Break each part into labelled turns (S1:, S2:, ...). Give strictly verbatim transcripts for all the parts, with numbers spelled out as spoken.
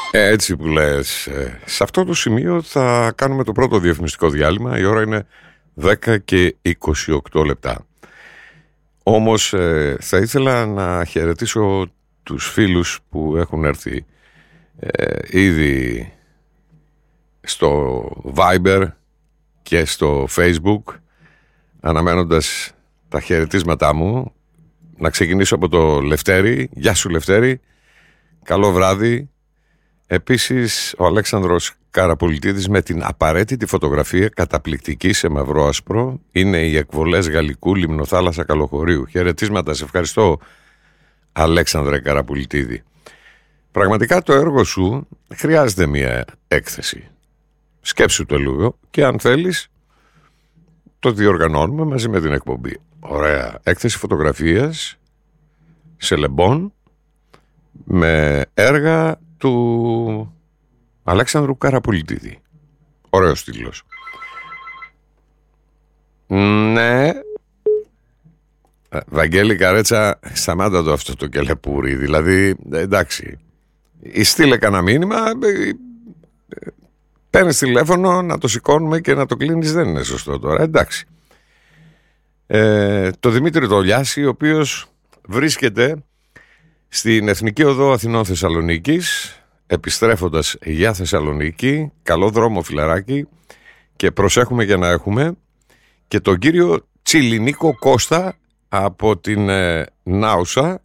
S1: Έτσι που λες. Σε αυτό το σημείο θα κάνουμε το πρώτο διαφημιστικό διάλειμμα. Η ώρα είναι δέκα και είκοσι οκτώ λεπτά. Όμως ε, θα ήθελα να χαιρετήσω τους φίλους που έχουν έρθει ε, ήδη στο Viber και στο Facebook, αναμένοντας τα χαιρετίσματά μου. Να ξεκινήσω από το Λευτέρη. Γεια σου Λευτέρη, καλό βράδυ. Επίσης ο Αλέξανδρος Καραπολιτίδης με την απαραίτητη φωτογραφία, καταπληκτική σε μαυρό άσπρο. Είναι οι εκβολές Γαλλικού Λιμνοθάλασσα Καλοχωρίου. Χαιρετίσματα, σε ευχαριστώ Αλέξανδρε Καραπολιτίδη. Πραγματικά το έργο σου χρειάζεται μια έκθεση. Σκέψου το λίγο και αν θέλεις το διοργανώνουμε μαζί με την εκπομπή. Ωραία. Έκθεση φωτογραφίας σε Λεμπόν με έργα του Αλέξανδρου Καραπολιτίδη. Ωραίος τίτλος. Ναι. Βαγγέλη Καρέτσα, σταμάτα το αυτό το κελεπούρι. Δηλαδή, εντάξει, στείλε κανένα μήνυμα, παίρνεις τηλέφωνο να το σηκώνουμε και να το κλείνεις, δεν είναι σωστό τώρα, εντάξει. Ε, το Δημήτρη Τολιάση, ο οποίος βρίσκεται στην Εθνική Οδό Αθηνών Θεσσαλονίκης, επιστρέφοντας για Θεσσαλονίκη. Καλό δρόμο φιλαράκι και προσέχουμε για να έχουμε. Και τον κύριο Τσιλινίκο Κώστα από την ε, Νάουσα.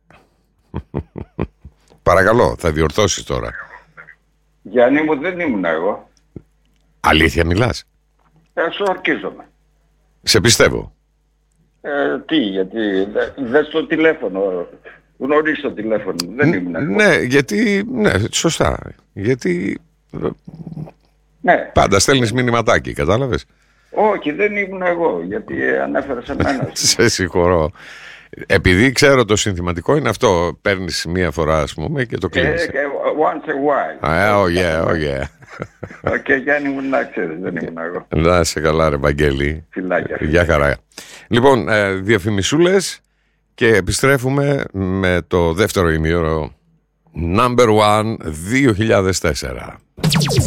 S1: Παρακαλώ, θα διορθώσεις τώρα.
S2: Γιάννη μου, δεν ήμουν εγώ.
S1: Αλήθεια μιλάς?
S2: Ε, σου ορκίζομαι.
S1: Σε πιστεύω.
S2: Ε, τι, γιατί δε, δες το τηλέφωνο. Γνωρίζεις το τηλέφωνο. Δεν ήμουν εγώ.
S1: Ναι, γιατί, ναι, σωστά. Γιατί
S2: ναι.
S1: Πάντα στέλνεις μηνυματάκι, κατάλαβες?
S2: Όχι, δεν ήμουν εγώ, γιατί ανέφερες εμένα.
S1: Σε συγχωρώ. Επειδή ξέρω το συνθηματικό είναι αυτό, παίρνεις μία φορά ας πούμε και το κλείνεις.
S2: Once a while.
S1: Oh yeah, oh yeah.
S2: Οκ, Γιάννη μου, να ξέρεις, δεν ήμουν εγώ.
S1: Να σε καλά ρε Βαγγέλη.
S2: Φιλάκια.
S1: Γεια χαρά. Λοιπόν, ε, διαφημισούλες και επιστρέφουμε με το δεύτερο ημίωρο Number One δύο χιλιάδες τέσσερα.